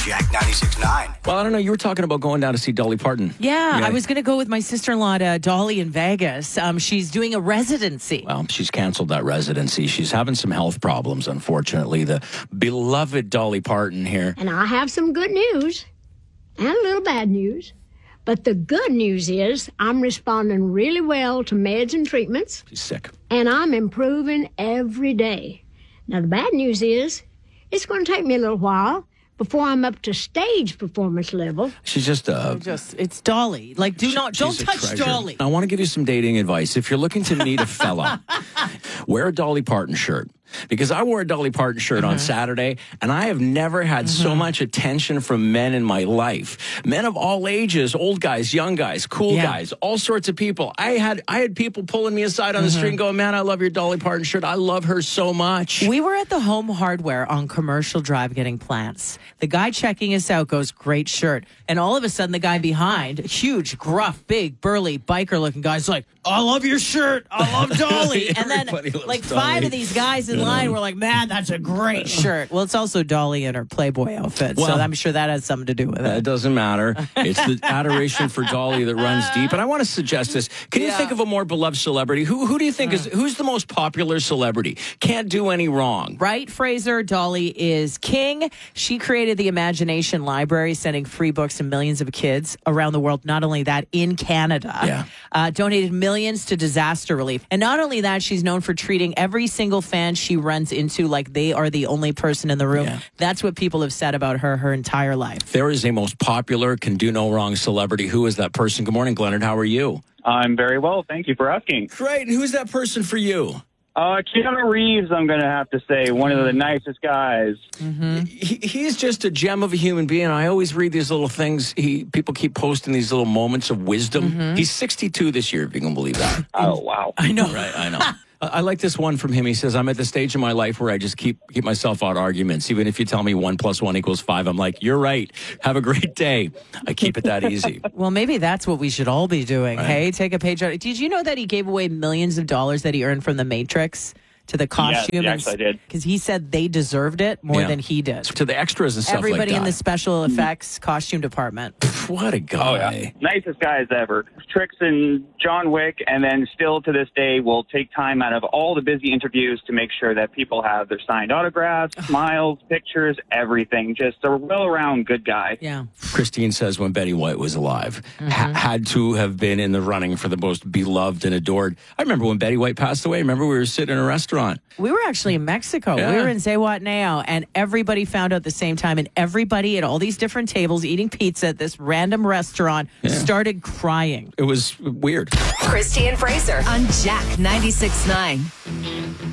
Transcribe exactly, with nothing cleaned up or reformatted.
Jack ninety-six point nine. Well, I don't know. You were talking about going down to see Dolly Parton. Yeah, Yeah. I was going to go with my sister-in-law to Dolly in Vegas. Um, she's doing a residency. Well, she's canceled that residency. She's having some health problems, unfortunately. The beloved Dolly Parton here. And I have some good news and a little bad news. But the good news is I'm responding really well to meds and treatments, She's sick. and I'm improving every day. Now, the bad news is it's going to take me a little while before I'm up to stage performance level. She's just uh Just it's Dolly. Like, do not, don't she's a touch treasure. Dolly. I want to give you some dating advice. If you're looking to meet a fella, wear a Dolly Parton shirt. Because I wore a Dolly Parton shirt Mm-hmm. on Saturday, and I have never had mm-hmm. so much attention from men in my life. Men of all ages, old guys, young guys, cool Yeah. guys, all sorts of people. I had I had people pulling me aside on the Mm-hmm. street and going, man, I love your Dolly Parton shirt. I love her so much. We were at the Home Hardware on Commercial Drive getting plants. The guy checking us out goes, great shirt. And all of a sudden, the guy behind, huge, gruff, big, burly, biker-looking guy's like, I love your shirt. I love Dolly. And then, Everybody loves like, Dolly. five of these guys in line were like, man, that's a great shirt. Well, it's also Dolly in her Playboy outfit, Well, so I'm sure that has something to do with It it. doesn't matter. It's the adoration for Dolly that runs deep. And I want to suggest this. Can you Yeah. think of a more beloved celebrity? Who who do you think is who's the most popular celebrity? Can't do any wrong. Right, Fraser? Dolly is king. She created the Imagination Library, sending free books to millions of kids around the world. Not only that, in Canada. Yeah. Uh, donated millions to disaster relief. And not only that, she's known for treating every single fan she runs into like they are the only person in the room. Yeah. That's what people have said about her her entire life. There is a most popular, can do no wrong celebrity. Who is that person? Good morning, Glenard. How are you? I'm very well. Thank you for asking. Great. And who's that person for you? Uh, Keanu Reeves, I'm going to have to say, one of the nicest guys. He, he's just a gem of a human being. I always read these little things. He people keep posting these little moments of wisdom. He's sixty-two this year, if you can believe that. Oh, wow. I know. Right, I know. I I like this one from him. He says, I'm at the stage in my life where I just keep keep myself out of arguments. Even if you tell me one plus one equals five, I'm like, you're right. Have a great day. I keep it that easy. Well, maybe that's what we should all be doing. Right. Hey, take a page out. Did you know that he gave away millions of dollars that he earned from The Matrix to the costume? yes, I did. Because he said they deserved it more Yeah. than he did. To the extras and stuff Everybody like in that. the special effects costume department. What a guy. Oh, yeah. Nicest guys ever. Tricks in John Wick, and then still to this day will take time out of all the busy interviews to make sure that people have their signed autographs, smiles, pictures, everything. Just a well-around good guy. Yeah. Christine says when Betty White was alive, ha- had to have been in the running for the most beloved and adored. I remember when Betty White passed away. Remember we were sitting in a restaurant. We were actually in Mexico. Yeah. We were in Zihuatanejo, and everybody found out at the same time, and everybody at all these different tables eating pizza at this random restaurant started crying. It was weird. Christy and Fraser on Jack ninety-six point nine.